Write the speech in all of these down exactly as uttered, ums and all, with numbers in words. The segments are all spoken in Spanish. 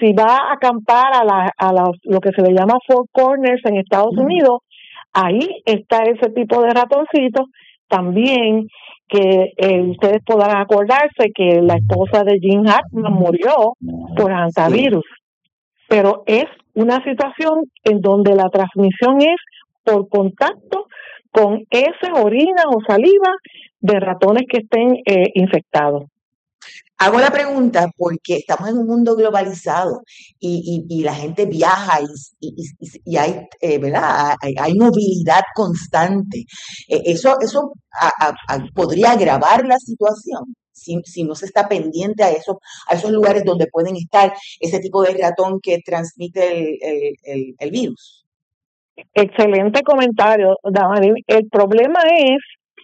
si va a acampar a, la, a la, lo que se le llama Four Corners en Estados uh-huh. Unidos, ahí está ese tipo de ratoncitos. También que eh, ustedes podrán acordarse que la esposa de Gene Hackman murió por hantavirus, sí. Pero es una situación en donde la transmisión es por contacto con heces, orina o saliva de ratones que estén eh, infectados. Hago la pregunta porque estamos en un mundo globalizado y, y, y la gente viaja y, y, y hay, eh, ¿verdad? Hay, hay movilidad constante. Eh, eso eso a, a, a, podría agravar la situación si, si no se está pendiente a, eso, a esos lugares donde pueden estar ese tipo de ratón que transmite el, el, el, el virus. Excelente comentario, Damaris. El problema es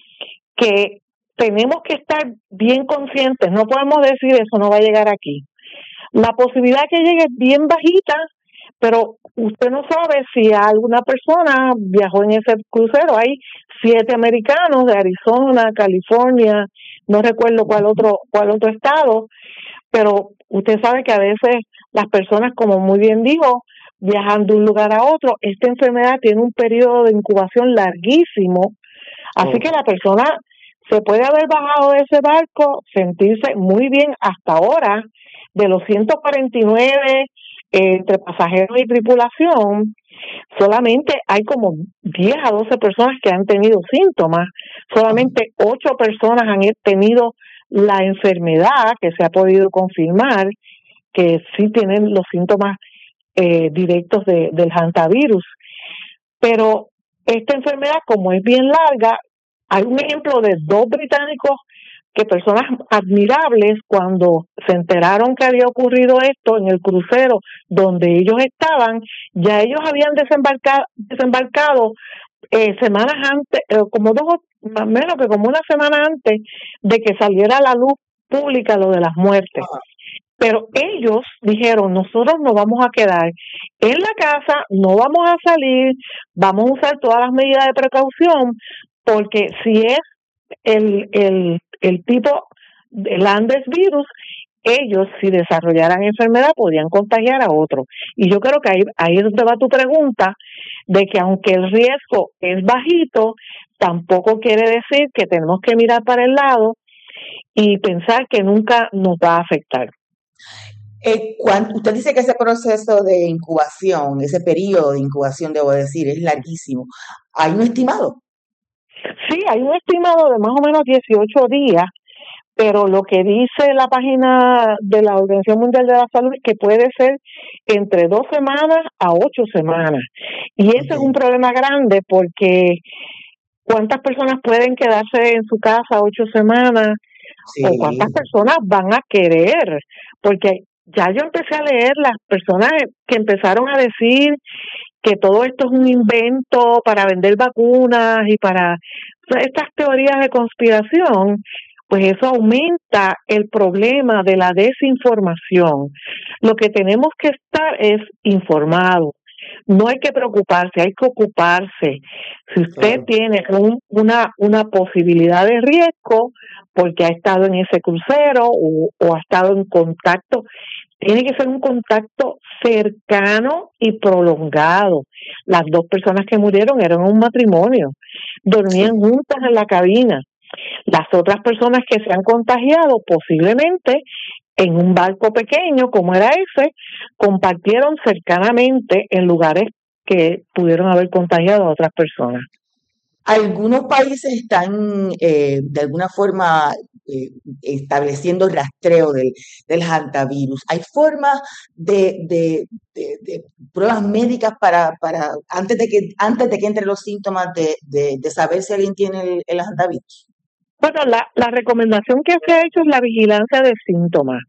que tenemos que estar bien conscientes, no podemos decir eso no va a llegar aquí. La posibilidad que llegue es bien bajita, pero usted no sabe si alguna persona viajó en ese crucero. Hay siete americanos de Arizona, California, no recuerdo cuál otro, cuál otro estado, pero usted sabe que a veces las personas, como muy bien dijo, viajan de un lugar a otro. Esta enfermedad tiene un periodo de incubación larguísimo, así oh. que la persona se puede haber bajado de ese barco, sentirse muy bien hasta ahora. De los ciento cuarenta y nueve eh, entre pasajeros y tripulación, solamente hay como diez a doce personas que han tenido síntomas. Solamente ocho personas han tenido la enfermedad, que se ha podido confirmar que sí tienen los síntomas eh, directos de, del hantavirus. Pero esta enfermedad, como es bien larga, hay un ejemplo de dos británicos que personas admirables, cuando se enteraron que había ocurrido esto en el crucero donde ellos estaban, ya ellos habían desembarcado, desembarcado eh, semanas antes, eh, como dos, más o menos que como una semana antes de que saliera a la luz pública lo de las muertes. Uh-huh. Pero ellos dijeron, nosotros nos vamos a quedar en la casa, no vamos a salir, vamos a usar todas las medidas de precaución, porque si es el, el, el tipo del Andes virus, ellos si desarrollaran enfermedad podían contagiar a otros. Y yo creo que ahí, ahí es donde va tu pregunta, de que aunque el riesgo es bajito, tampoco quiere decir que tenemos que mirar para el lado y pensar que nunca nos va a afectar. Eh, cuando, usted dice que ese proceso de incubación, ese periodo de incubación, debo decir, es larguísimo. ¿Hay un estimado? Sí, hay un estimado de más o menos dieciocho días, pero lo que dice la página de la Organización Mundial de la Salud es que puede ser entre dos semanas a ocho semanas. Y ese okay. es un problema grande porque ¿cuántas personas pueden quedarse en su casa ocho semanas? Sí. ¿O cuántas personas van a querer? Porque ya yo empecé a leer las personas que empezaron a decir que todo esto es un invento para vender vacunas y para estas teorías de conspiración, pues eso aumenta el problema de la desinformación. Lo que tenemos que estar es informados. No hay que preocuparse, hay que ocuparse. Si usted claro. tiene un, una, una posibilidad de riesgo porque ha estado en ese crucero o, o ha estado en contacto, tiene que ser un contacto cercano y prolongado. Las dos personas que murieron eran un matrimonio, dormían sí. juntas en la cabina. Las otras personas que se han contagiado posiblemente en un barco pequeño como era ese, compartieron cercanamente en lugares que pudieron haber contagiado a otras personas. Algunos países están eh, de alguna forma eh, estableciendo rastreo del, del hantavirus. ¿Hay formas de, de, de, de pruebas médicas para, para antes de que antes de que entren los síntomas de, de, de saber si alguien tiene el, el hantavirus? Bueno, la, la recomendación que se ha hecho es la vigilancia de síntomas,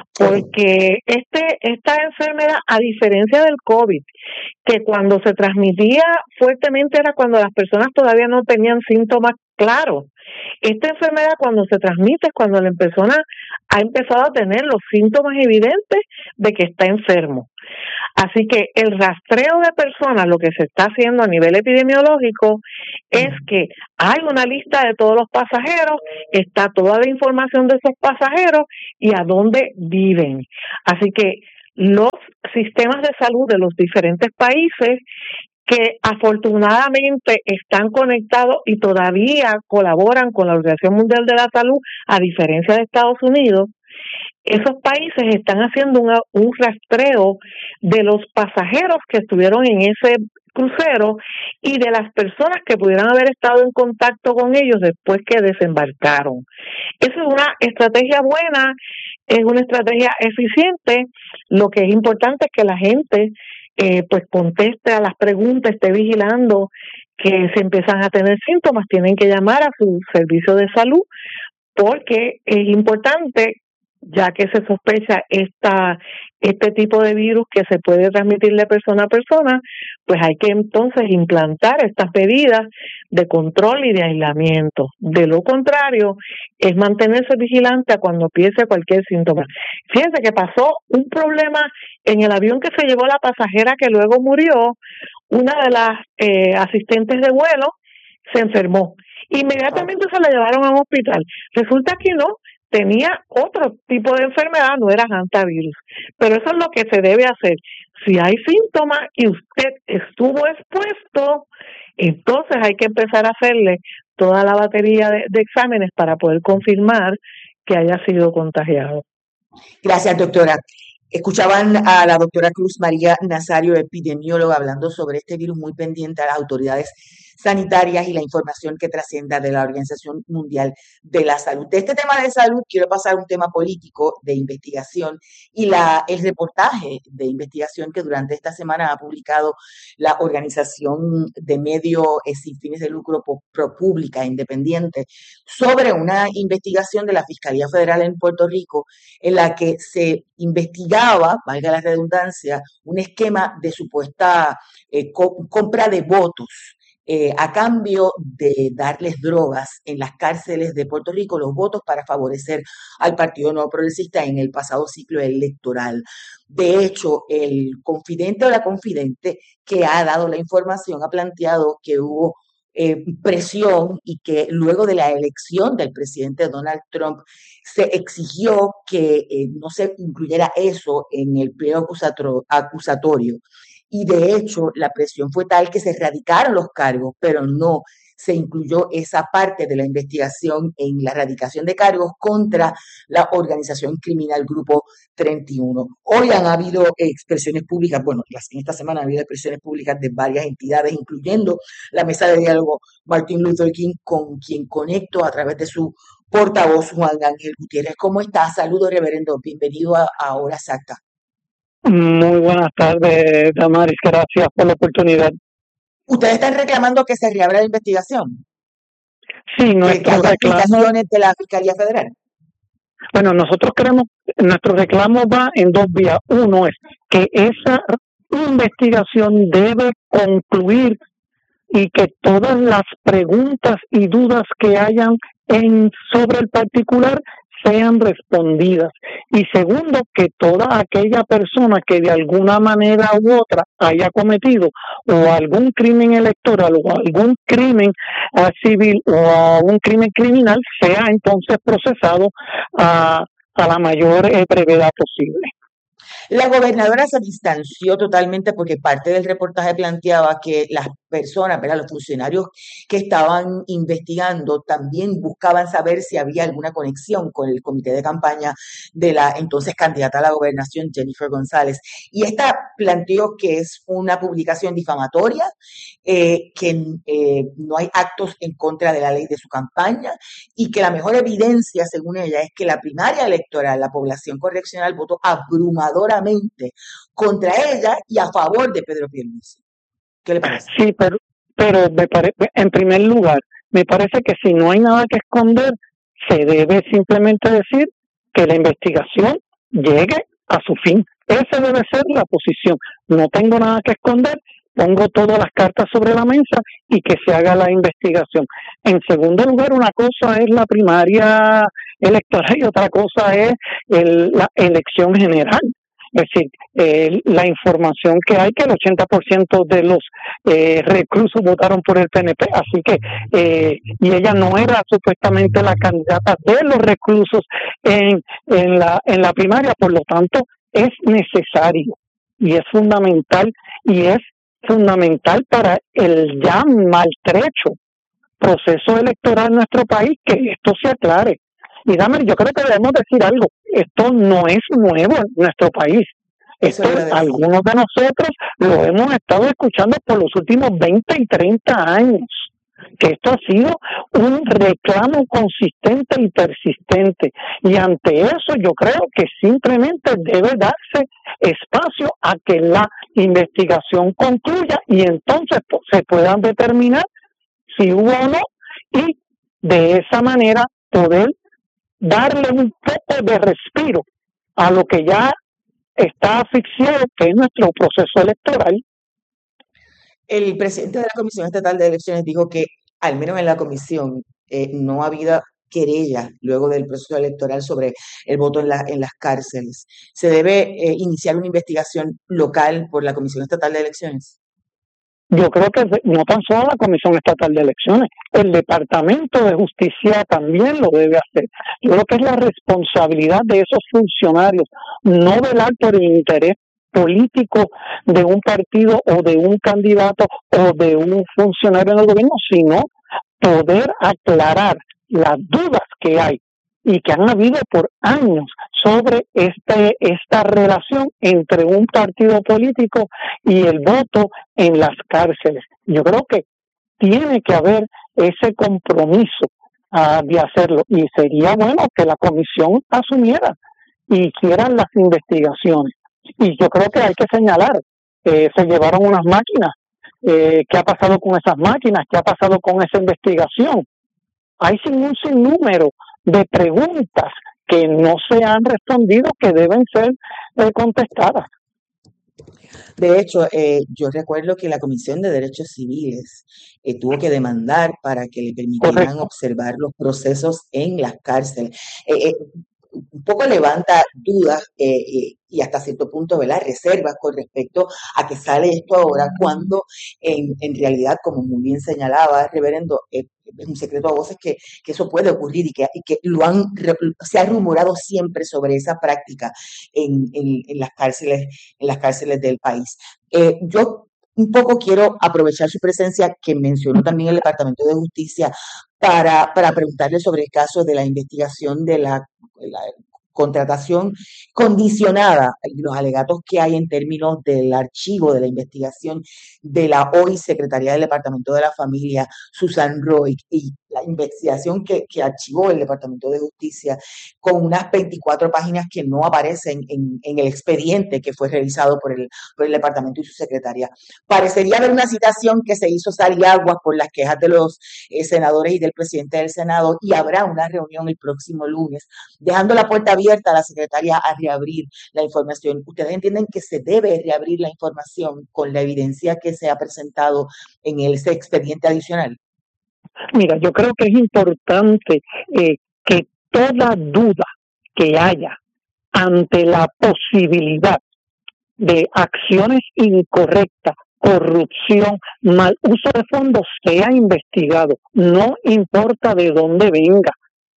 porque este esta enfermedad, a diferencia del COVID, que cuando se transmitía fuertemente era cuando las personas todavía no tenían síntomas claros. Esta enfermedad cuando se transmite es cuando la persona ha empezado a tener los síntomas evidentes de que está enfermo. Así que el rastreo de personas, lo que se está haciendo a nivel epidemiológico, es que hay una lista de todos los pasajeros, está toda la información de esos pasajeros y a dónde viven. Así que los sistemas de salud de los diferentes países que afortunadamente están conectados y todavía colaboran con la Organización Mundial de la Salud, a diferencia de Estados Unidos. Esos países están haciendo una, un rastreo de los pasajeros que estuvieron en ese crucero y de las personas que pudieran haber estado en contacto con ellos después que desembarcaron. Esa es una estrategia buena, es una estrategia eficiente. Lo que es importante es que la gente eh, pues conteste a las preguntas, esté vigilando que si empiezan a tener síntomas, tienen que llamar a su servicio de salud, porque es importante, ya que se sospecha esta este tipo de virus que se puede transmitir de persona a persona, pues hay que entonces implantar estas medidas de control y de aislamiento. De lo contrario, es mantenerse vigilante a cuando empiece cualquier síntoma. Fíjense que pasó un problema en el avión que se llevó la pasajera que luego murió. Una de las eh, asistentes de vuelo se enfermó. Inmediatamente se la llevaron a un hospital. Resulta que no, tenía otro tipo de enfermedad, no era hantavirus. Pero eso es lo que se debe hacer. Si hay síntomas y usted estuvo expuesto, entonces hay que empezar a hacerle toda la batería de, de exámenes para poder confirmar que haya sido contagiado. Gracias, doctora. Escuchaban a la doctora Cruz María Nazario, epidemióloga, hablando sobre este virus, muy pendiente a las autoridades sanitarias y la información que trascienda de la Organización Mundial de la Salud. De este tema de salud quiero pasar a un tema político de investigación y la, el reportaje de investigación que durante esta semana ha publicado la organización de medios eh, sin fines de lucro ProPublica Independiente sobre una investigación de la Fiscalía Federal en Puerto Rico en la que se investigaba, valga la redundancia, un esquema de supuesta eh, co- compra de votos Eh, a cambio de darles drogas en las cárceles de Puerto Rico, los votos para favorecer al Partido Nuevo Progresista en el pasado ciclo electoral. De hecho, el confidente o la confidente que ha dado la información ha planteado que hubo eh, presión y que luego de la elección del presidente Donald Trump se exigió que eh, no se incluyera eso en el pliego acusato- acusatorio. Y de hecho, la presión fue tal que se erradicaron los cargos, pero no se incluyó esa parte de la investigación en la erradicación de cargos contra la organización criminal Grupo treinta y uno. Hoy han habido expresiones públicas, bueno, en esta semana ha habido expresiones públicas de varias entidades, incluyendo la mesa de diálogo Martin Luther King, con quien conecto a través de su portavoz Juan Ángel Gutiérrez. ¿Cómo está? Saludos, reverendo. Bienvenido a, a Hora Exacta. Muy buenas tardes, Damaris, gracias por la oportunidad. ¿Ustedes están reclamando que se reabra la investigación? Sí, ¿Que, nuestro que haya reclamo, explicaciones de la Fiscalía Federal? bueno, nosotros queremos, nuestro reclamo va en dos vías. Uno es que esa investigación debe concluir y que todas las preguntas y dudas que hayan en sobre el particular sean respondidas. Y segundo, que toda aquella persona que de alguna manera u otra haya cometido o algún crimen electoral o algún crimen uh, civil o uh, un crimen criminal sea entonces procesado uh, a la mayor eh, brevedad posible. La gobernadora se distanció totalmente porque parte del reportaje planteaba que las personas, ¿verdad?, los funcionarios que estaban investigando también buscaban saber si había alguna conexión con el comité de campaña de la entonces candidata a la gobernación, Jennifer González. Y esta planteó que es una publicación difamatoria, eh, que eh, no hay actos en contra de la ley de su campaña y que la mejor evidencia, según ella, es que la primaria electoral, la población correccional votó abrumadoramente contra ella y a favor de Pedro Pierluisi. ¿Qué le parece? Sí, pero, pero me parece, en primer lugar, me parece que si no hay nada que esconder, se debe simplemente decir que la investigación llegue a su fin. Esa debe ser la posición. No tengo nada que esconder, pongo todas las cartas sobre la mesa y que se haga la investigación. En segundo lugar, una cosa es la primaria electoral y otra cosa es el, la elección general. Es decir, eh, la información que hay, que el ochenta por ciento de los eh, reclusos votaron por el P N P, así que, eh, y ella no era supuestamente la candidata de los reclusos en, en, la, en la primaria, por lo tanto, es necesario, y es fundamental, y es fundamental para el ya maltrecho proceso electoral en nuestro país, que esto se aclare. Y dame, yo creo que debemos decir algo, esto no es nuevo en nuestro país. Esto algunos de nosotros lo hemos estado escuchando por los últimos veinte y treinta años, que esto ha sido un reclamo consistente y persistente. Y ante eso yo creo que simplemente debe darse espacio a que la investigación concluya y entonces pues, se puedan determinar si hubo o no, y de esa manera poder darle un poco de respiro a lo que ya está asfixiado, que es nuestro proceso electoral. El presidente de la Comisión Estatal de Elecciones dijo que, al menos en la comisión, eh, no ha habido querella luego del proceso electoral sobre el voto en, la, en las cárceles. ¿Se debe eh, iniciar una investigación local por la Comisión Estatal de Elecciones? Yo creo que no tan solo la Comisión Estatal de Elecciones, el Departamento de Justicia también lo debe hacer. Yo creo que es la responsabilidad de esos funcionarios no velar por el interés político de un partido o de un candidato o de un funcionario en el gobierno, sino poder aclarar las dudas que hay y que han habido por años sobre este, esta relación entre un partido político y el voto en las cárceles. Yo creo que tiene que haber ese compromiso uh, de hacerlo, y sería bueno que la comisión asumiera y hicieran las investigaciones. Y yo creo que hay que señalar, eh, se llevaron unas máquinas, eh, ¿qué ha pasado con esas máquinas? ¿Qué ha pasado con esa investigación? Hay un sinnúmero de preguntas que no se han respondido que deben ser eh, contestadas. De hecho, eh, yo recuerdo que la Comisión de Derechos Civiles eh, tuvo que demandar para que le permitieran Correcto. observar los procesos en las cárceles. Eh, eh, un poco levanta dudas eh, eh, y hasta cierto punto, ¿verdad?, reservas con respecto a que sale esto ahora, cuando en, en realidad, como muy bien señalaba el reverendo, eh, es un secreto a voces que, que eso puede ocurrir y que, y que lo han se ha rumorado siempre sobre esa práctica en, en, en las cárceles en las cárceles del país. Eh, yo un poco quiero aprovechar su presencia, que mencionó también el Departamento de Justicia, para, para preguntarle sobre el caso de la investigación de la, la contratación condicionada y los alegatos que hay en términos del archivo de la investigación de la hoy Secretaría del Departamento de la Familia, Susan Roy, y la investigación que, que archivó el Departamento de Justicia con unas veinticuatro páginas que no aparecen en, en el expediente que fue revisado por el, por el Departamento y su secretaria. Parecería haber una citación que se hizo sal y aguas por las quejas de los eh, senadores y del presidente del Senado, y habrá una reunión el próximo lunes, dejando la puerta abierta a la secretaria a reabrir la información. ¿Ustedes entienden que se debe reabrir la información con la evidencia que se ha presentado en ese expediente adicional? Mira, yo creo que es importante eh, que toda duda que haya ante la posibilidad de acciones incorrectas, corrupción, mal uso de fondos, sea investigado, no importa de dónde venga.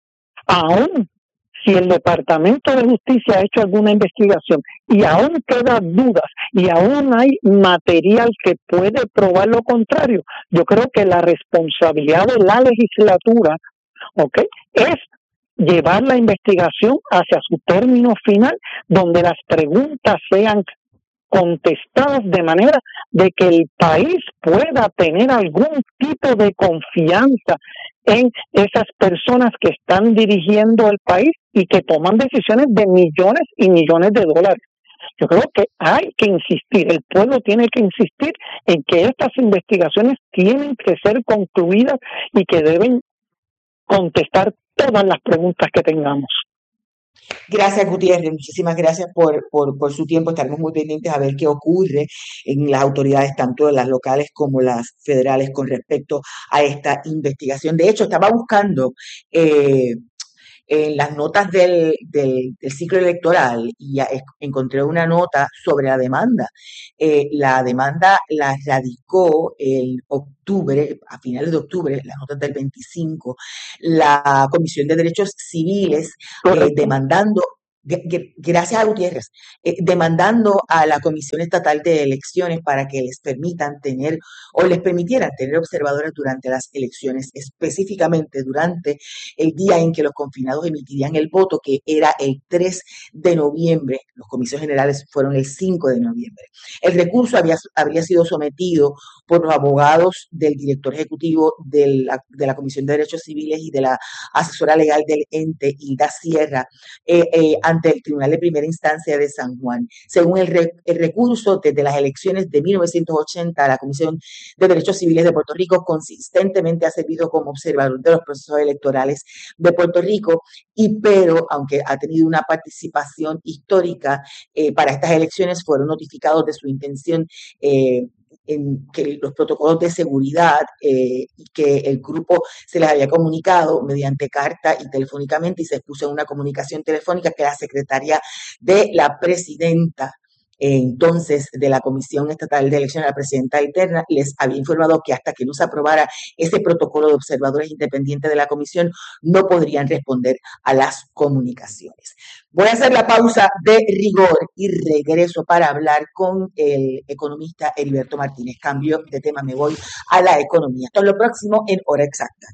Aún si el Departamento de Justicia ha hecho alguna investigación y aún quedan dudas y aún hay material que puede probar lo contrario, yo creo que la responsabilidad de la legislatura, ¿okay?, es llevar la investigación hacia su término final, donde las preguntas sean contestadas de manera de que el país pueda tener algún tipo de confianza en esas personas que están dirigiendo el país y que toman decisiones de millones y millones de dólares. Yo creo que hay que insistir, el pueblo tiene que insistir en que estas investigaciones tienen que ser concluidas y que deben contestar todas las preguntas que tengamos. Gracias, Gutiérrez. Muchísimas gracias por, por, por su tiempo. Estaremos muy pendientes a ver qué ocurre en las autoridades, tanto las locales como las federales, con respecto a esta investigación. De hecho, estaba buscando eh, en las notas del, del, del ciclo electoral y ya encontré una nota sobre la demanda. Eh, la demanda la radicó el octubre, a finales de octubre, las notas del veinticinco, la Comisión de Derechos Civiles, eh, demandando gracias a Gutiérrez, eh, demandando a la Comisión Estatal de Elecciones para que les permitan tener o les permitieran tener observadores durante las elecciones, específicamente durante el día en que los confinados emitirían el voto, que era el tres de noviembre. Los comicios generales fueron el cinco de noviembre. El recurso había, habría sido sometido por los abogados del director ejecutivo de la, de la Comisión de Derechos Civiles y de la asesora legal del ente, Hilda Sierra, eh, eh, ante el Tribunal de Primera Instancia de San Juan. Según el, re, el recurso, desde las elecciones de mil novecientos ochenta, la Comisión de Derechos Civiles de Puerto Rico consistentemente ha servido como observador de los procesos electorales de Puerto Rico, y pero, aunque ha tenido una participación histórica eh, para estas elecciones, fueron notificados de su intención eh, en que los protocolos de seguridad eh, y que el grupo se les había comunicado mediante carta y telefónicamente, y se expuso en una comunicación telefónica que la secretaria de la presidenta eh, entonces de la Comisión Estatal de Elecciones, la presidenta interna, les había informado que hasta que no se aprobara ese protocolo de observadores independientes de la comisión, no podrían responder a las comunicaciones. Voy a hacer la pausa de rigor y regreso para hablar con el economista Heriberto Martínez. Cambio de tema, me voy a la economía. Esto es lo próximo en Hora Exacta.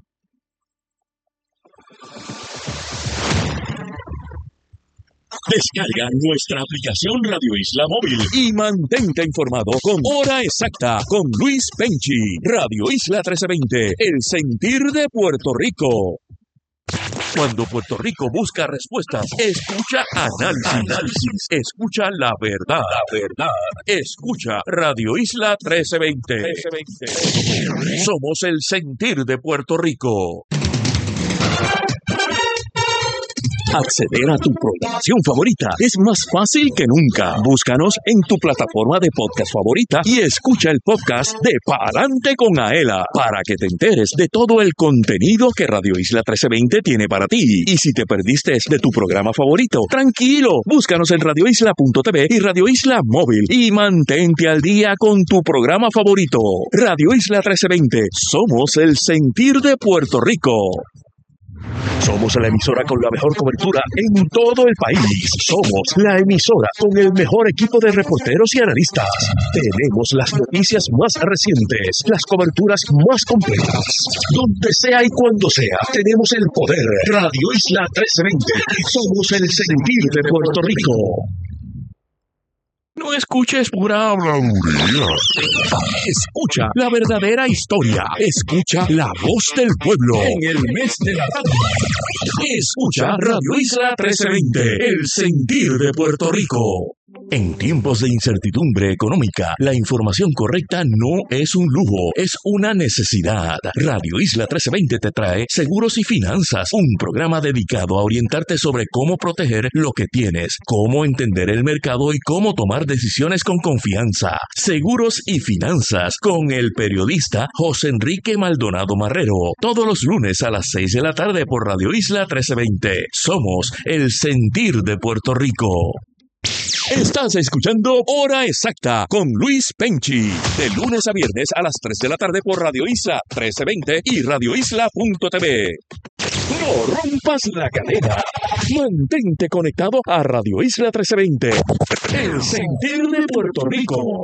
Descarga nuestra aplicación Radio Isla Móvil y mantente informado con Hora Exacta con Luis Penchi. Radio Isla trece veinte, el sentir de Puerto Rico. Cuando Puerto Rico busca respuestas, escucha análisis, análisis, escucha la verdad, la verdad, escucha Radio Isla trece veinte. Somos el sentir de Puerto Rico. Acceder a tu programación favorita es más fácil que nunca. Búscanos en tu plataforma de podcast favorita y escucha el podcast de Pa'lante con Aela para que te enteres de todo el contenido que Radio Isla trece veinte tiene para ti. Y si te perdiste de tu programa favorito, tranquilo, búscanos en radio isla punto t v y Radio Isla Móvil y mantente al día con tu programa favorito. Radio Isla trece veinte, somos el sentir de Puerto Rico. Somos la emisora con la mejor cobertura en todo el país. Somos la emisora con el mejor equipo de reporteros y analistas. Tenemos las noticias más recientes, las coberturas más completas. Donde sea y cuando sea, tenemos el poder. Radio Isla trece veinte. Somos el sentir de Puerto Rico. No escuches pura habladuría. Escucha la verdadera historia. Escucha la voz del pueblo en el mes de la radio. Escucha Radio Isla trece veinte, el sentir de Puerto Rico. En tiempos de incertidumbre económica, la información correcta no es un lujo, es una necesidad. Radio Isla trece veinte te trae Seguros y Finanzas, un programa dedicado a orientarte sobre cómo proteger lo que tienes, cómo entender el mercado y cómo tomar decisiones con confianza. Seguros y Finanzas, con el periodista José Enrique Maldonado Marrero, todos los lunes a las seis de la tarde por Radio Isla trece veinte. Somos el sentir de Puerto Rico. Estás escuchando Hora Exacta con Luis Penchi, de lunes a viernes a las tres de la tarde por Radio Isla trece veinte y radio isla punto t v. No rompas la cadena. Mantente conectado a Radio Isla trece veinte, el sentir de Puerto Rico.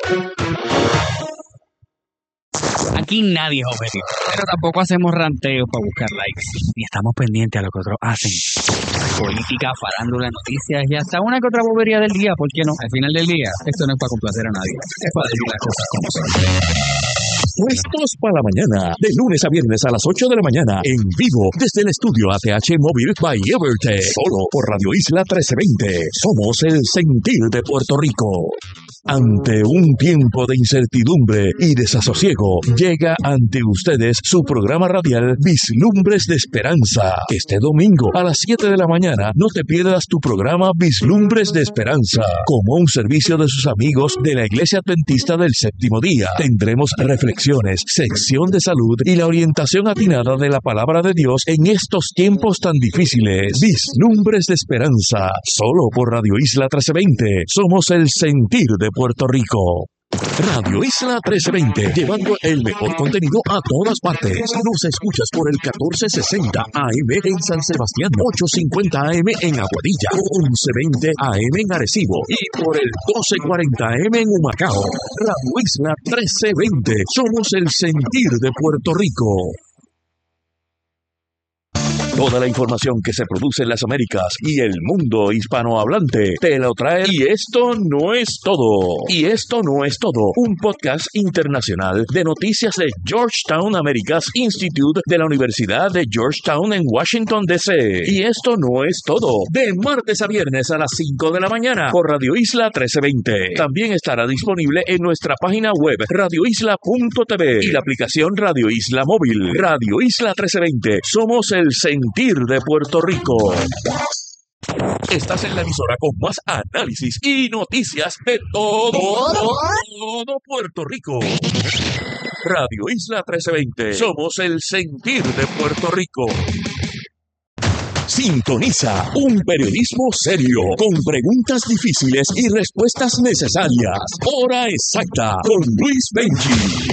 Aquí nadie es objetivo, pero tampoco hacemos ranteos para buscar likes, ni estamos pendientes a lo que otros hacen. Política, farándula, noticias y hasta una que otra bobería del día, ¿por qué no? Al final del día, esto no es para complacer a nadie, es para decir las cosas como son. Puestos para la mañana, de lunes a viernes a las ocho de la mañana, en vivo, desde el estudio A T H Móvil by Evertech, solo por Radio Isla trece veinte. Somos el sentir de Puerto Rico. Ante un tiempo de incertidumbre y desasosiego, llega ante ustedes su programa radial Vislumbres de Esperanza. Este domingo a las siete de la mañana no te pierdas tu programa Vislumbres de Esperanza. Como un servicio de sus amigos de la Iglesia Adventista del Séptimo Día, tendremos reflexiones, sección de salud y la orientación atinada de la palabra de Dios en estos tiempos tan difíciles. Vislumbres de Esperanza, solo por Radio Isla trece veinte. Somos el sentir de Puerto Rico. Radio Isla trece veinte, llevando el mejor contenido a todas partes. Nos escuchas por el catorce sesenta A M en San Sebastián, ochocientos cincuenta A M en Aguadilla, once veinte A M en Arecibo y por el doce cuarenta A M en Humacao. Radio Isla trece veinte, somos el sentir de Puerto Rico. Toda la información que se produce en las Américas y el mundo hispanohablante te lo trae. Y esto no es todo. Y esto no es todo. Un podcast internacional de noticias de Georgetown Americas Institute de la Universidad de Georgetown en Washington, D C Y esto no es todo. De martes a viernes a las cinco de la mañana por Radio Isla trece veinte. También estará disponible en nuestra página web radio isla punto t v y la aplicación Radio Isla Móvil. Radio Isla trece veinte. Somos el sentir de Puerto Rico. Estás en la emisora con más análisis y noticias de todo, todo Puerto Rico. Radio Isla trece veinte. Somos el sentir de Puerto Rico. Sintoniza un periodismo serio, con preguntas difíciles y respuestas necesarias. Hora exacta con Luis Benchi.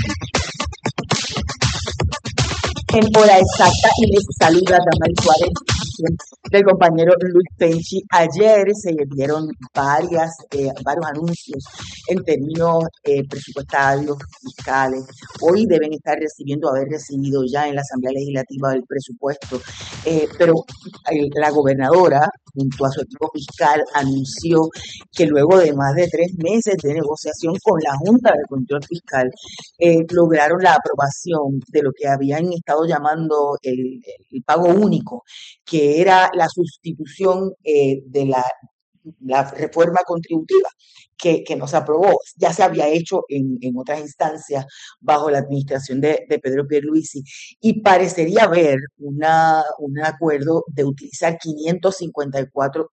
En hora exacta, y les saluda Damaris Suárez del compañero Luis Benchi. Ayer se dieron varias, eh, varios anuncios en términos eh, presupuestarios, fiscales. Hoy deben estar recibiendo, haber recibido ya en la Asamblea Legislativa el presupuesto, eh, pero eh, la gobernadora, junto a su equipo fiscal, anunció que luego de más de tres meses de negociación con la Junta de Control Fiscal, eh, lograron la aprobación de lo que habían estado llamando el, el pago único, que era la sustitución eh, de la, la reforma contributiva que, que no se aprobó. Ya se había hecho en, en otras instancias bajo la administración de, de Pedro Pierluisi, y parecería haber una, un acuerdo de utilizar quinientos cincuenta y cuatro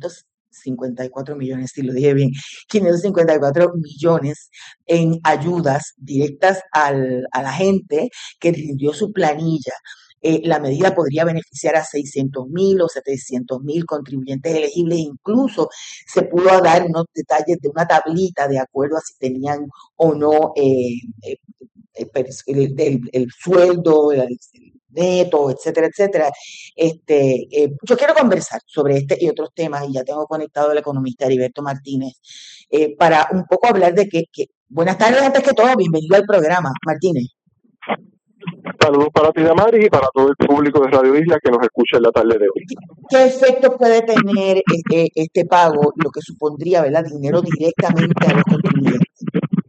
millones, si lo dije bien, quinientos cincuenta y cuatro millones en ayudas directas al, a la gente que rindió su planilla. Eh, la medida podría beneficiar a seiscientos mil o setecientos mil contribuyentes elegibles. Incluso se pudo dar unos detalles de una tablita de acuerdo a si tenían o no eh, eh, el, el, el sueldo, el, neto, etcétera, etcétera. Este, eh, yo quiero conversar sobre este y otros temas, y ya tengo conectado al economista Heriberto Martínez eh, para un poco hablar de que, que... Buenas tardes, antes que todo, bienvenido al programa, Martínez. Saludos para ti, Damaris, y para todo el público de Radio Isla que nos escucha en la tarde de hoy. ¿Qué efecto puede tener este, este pago, lo que supondría, ¿verdad?, dinero directamente a los contribuyentes?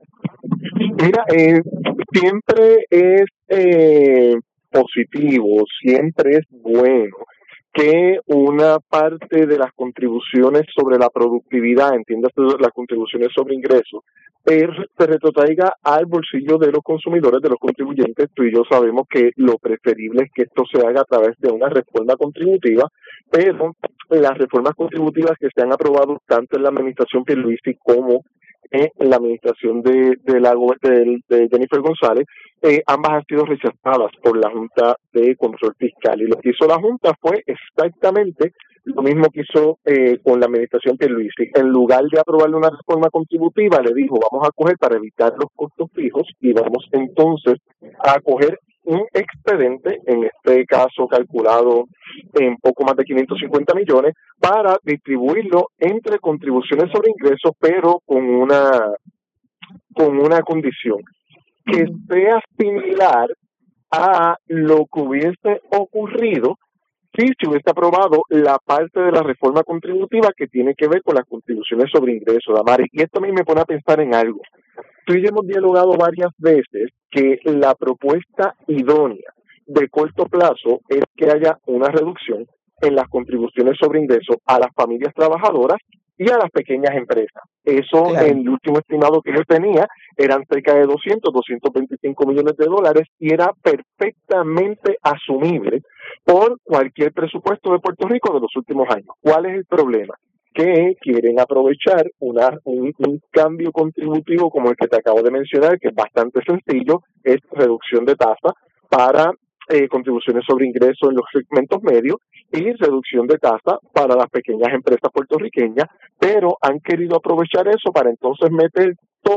Mira, eh, siempre es eh, positivo, siempre es bueno que una parte de las contribuciones sobre la productividad, entiéndase las contribuciones sobre ingresos, eh, se retrotraiga al bolsillo de los consumidores, de los contribuyentes. Tú y yo sabemos que lo preferible es que esto se haga a través de una reforma contributiva, pero las reformas contributivas que se han aprobado tanto en la administración Pierluisi como en la administración de, de, la, de, de Jennifer González, eh, ambas han sido rechazadas por la Junta de Control Fiscal. Y lo que hizo la Junta fue exactamente lo mismo que hizo eh, con la administración Pierluisi. En lugar de aprobarle una reforma contributiva, le dijo, vamos a coger para evitar los costos fijos y vamos entonces a coger un excedente, en este caso calculado en poco más de quinientos cincuenta millones, para distribuirlo entre contribuciones sobre ingresos, pero con una con una condición, que sea similar a lo que hubiese ocurrido si se hubiese aprobado la parte de la reforma contributiva que tiene que ver con las contribuciones sobre ingresos, Damari. Y esto a mí me pone a pensar en algo. Tú y yo hemos dialogado varias veces que la propuesta idónea de corto plazo es que haya una reducción en las contribuciones sobre ingresos a las familias trabajadoras y a las pequeñas empresas. Eso, claro, en el último estimado que yo tenía, eran cerca de doscientos, doscientos veinticinco millones de dólares, y era perfectamente asumible por cualquier presupuesto de Puerto Rico de los últimos años. ¿Cuál es el problema? Que quieren aprovechar una, un, un cambio contributivo como el que te acabo de mencionar, que es bastante sencillo, es reducción de tasa para eh, contribuciones sobre ingresos en los segmentos medios y reducción de tasa para las pequeñas empresas puertorriqueñas, pero han querido aprovechar eso para entonces meter todo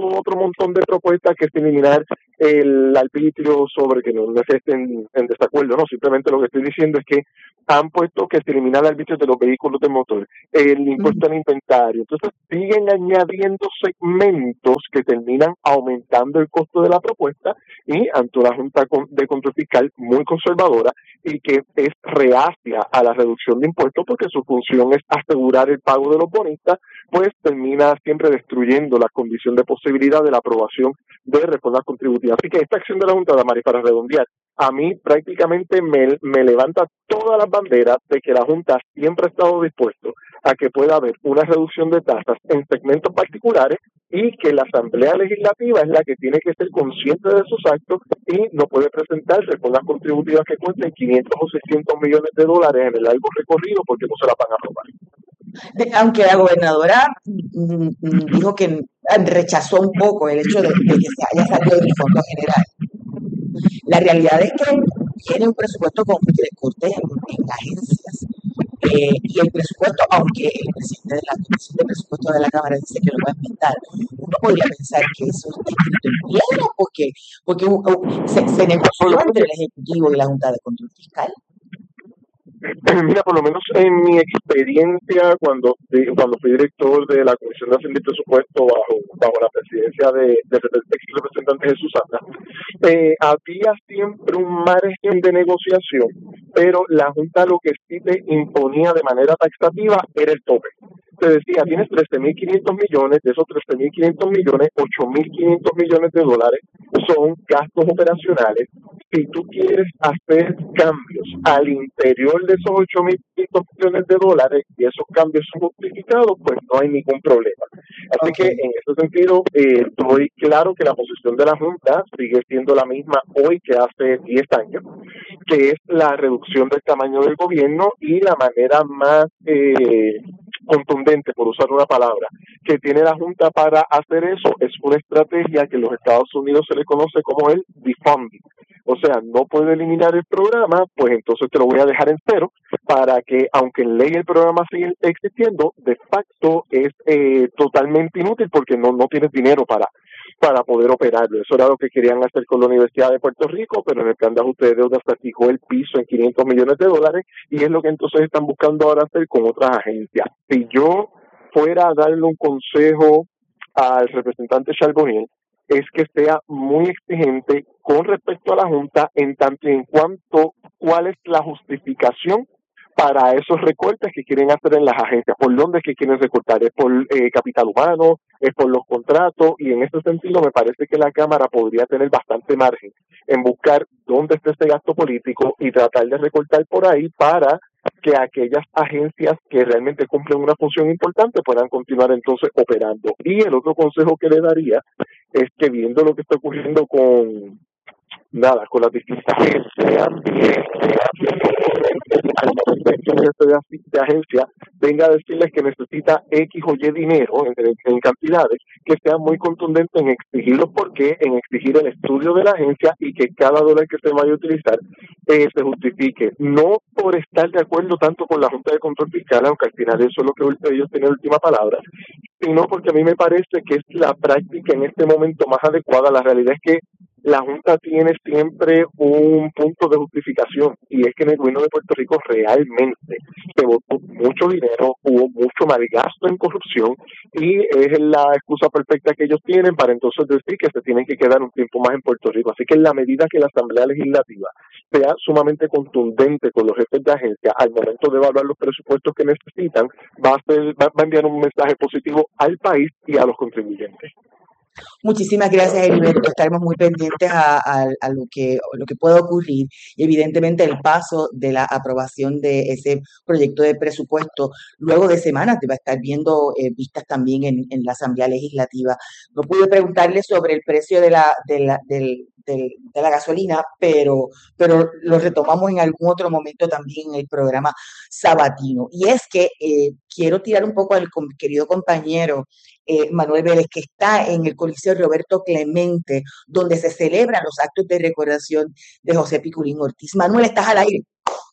presentado otro montón de propuestas, que es eliminar el arbitrio sobre, que no, no estén en desacuerdo, no, simplemente lo que estoy diciendo es que han puesto que se elimina el arbitrio de los vehículos de motor, el impuesto al inventario. Entonces siguen añadiendo segmentos que terminan aumentando el costo de la propuesta, y ante una Junta de Control Fiscal muy conservadora y que es reacia a la reducción de impuestos porque su función es asegurar el pago de los bonistas, pues termina siempre destruyendo la condición de posibilidad de la aprobación de reformas contributivas. Así que esta acción de la Junta, Damaris, para redondear, a mí prácticamente me, me levanta todas las banderas de que la Junta siempre ha estado dispuesto a que pueda haber una reducción de tasas en segmentos particulares, y que la Asamblea Legislativa es la que tiene que ser consciente de sus actos y no puede presentar reformas contributivas que cuesten quinientos o seiscientos millones de dólares en el largo recorrido, porque no se la van a robar. Aunque la gobernadora mm, mm, dijo que rechazó un poco el hecho de, de que se haya salido del Fondo General, la realidad es que tiene un presupuesto con recortes en, en agencias. Eh, y el presupuesto, aunque el presidente de la Comisión de Presupuesto de la Cámara dice que lo va a inventar, uno podría pensar que eso está escrito en piedra, porque, porque uh, se, se negoció entre el Ejecutivo y la Junta de Control Fiscal. Mira, por lo menos en mi experiencia, cuando cuando fui director de la Comisión de Hacienda y Presupuesto bajo bajo la presidencia de, de, de ex representante Jesús Anda, eh, había siempre un margen de negociación, pero la Junta lo que sí te imponía de manera taxativa era el tope. Te decía, tienes trece mil quinientos millones, de esos trece mil quinientos millones, ocho mil quinientos millones de dólares son gastos operacionales. Si tú quieres hacer cambios al interior de esos ocho mil quinientos millones de dólares y esos cambios son justificados, pues no hay ningún problema. Así okay. que en ese sentido, eh, estoy claro que la posición de la Junta sigue siendo la misma hoy que hace diez años, que es la reducción del tamaño del gobierno, y la manera más eh, contundente, por usar una palabra, que tiene la Junta para hacer eso es una estrategia que en los Estados Unidos se le conoce como el defunding. O sea, no puede eliminar el programa, pues entonces te lo voy a dejar en cero, para que, aunque en ley el programa sigue existiendo, de facto es eh, totalmente inútil porque no, no tienes dinero para para poder operarlo. Eso era lo que querían hacer con la Universidad de Puerto Rico, pero en el plan de ajuste de deuda se fijó el piso en quinientos millones de dólares, y es lo que entonces están buscando ahora hacer con otras agencias. Si yo fuera a darle un consejo al representante Charbonnier, es que sea muy exigente con respecto a la Junta en tanto y en cuanto cuál es la justificación para esos recortes que quieren hacer en las agencias. ¿Por dónde es que quieren recortar? ¿Es por eh, capital humano? ¿Es por los contratos? Y en ese sentido me parece que la Cámara podría tener bastante margen en buscar dónde está este gasto político y tratar de recortar por ahí para que aquellas agencias que realmente cumplen una función importante puedan continuar entonces operando. Y el otro consejo que le daría es que, viendo lo que está ocurriendo con nada, con las distintas agencias, de, de agencia venga a decirles que necesita X o Y dinero en, en cantidades, que sean muy contundentes en exigirlo, porque en exigir el estudio de la agencia y que cada dólar que se vaya a utilizar eh, se justifique, no por estar de acuerdo tanto con la Junta de Control Fiscal, aunque al final eso es lo que ellos tienen la última palabra, sino porque a mí me parece que es la práctica en este momento más adecuada. La realidad es que la Junta tiene siempre un punto de justificación, y es que en el gobierno de Puerto Rico realmente se votó mucho dinero, hubo mucho mal gasto en corrupción, y es la excusa perfecta que ellos tienen para entonces decir que se tienen que quedar un tiempo más en Puerto Rico. Así que en la medida que la Asamblea Legislativa sea sumamente contundente con los jefes de agencia al momento de evaluar los presupuestos que necesitan, va a, ser, va a enviar un mensaje positivo al país y a los contribuyentes. Muchísimas gracias, Heriberto. Estaremos muy pendientes a, a, a lo que lo que pueda ocurrir, y evidentemente el paso de la aprobación de ese proyecto de presupuesto luego de semanas va a estar viendo eh, vistas también en, en la Asamblea Legislativa. No pude preguntarle sobre el precio de la, de la, del, del, de la gasolina, pero, pero lo retomamos en algún otro momento también en el programa sabatino. Y es que eh, quiero tirar un poco al querido compañero Eh, Manuel Vélez, que está en el Coliseo Roberto Clemente, donde se celebran los actos de recordación de José Piculín Ortiz. Manuel, estás al aire.